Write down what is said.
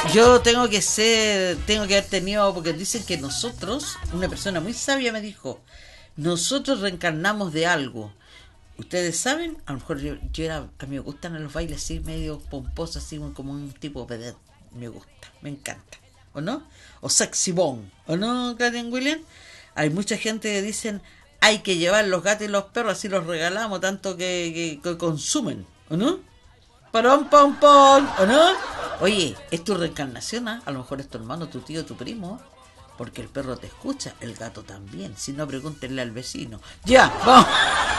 Yo tengo que haber tenido, porque dicen que nosotros, una persona muy sabia me dijo, nosotros reencarnamos de algo. Ustedes saben, a lo mejor a mí me gustan los bailes así medio pomposos, así como un tipo vedette. Me gusta, me encanta. ¿O no? O sexy bone. ¿O no, Clarence William? Hay mucha gente que dicen, hay que llevar los gatos y los perros, así los regalamos, tanto que consumen. ¿O no? Parón, pom, pom. ¿O no? Oye, es tu reencarnación, ¿ah? A lo mejor es tu hermano, tu tío, tu primo. Porque el perro te escucha, el gato también. Si no, pregúntenle al vecino. Ya, vamos.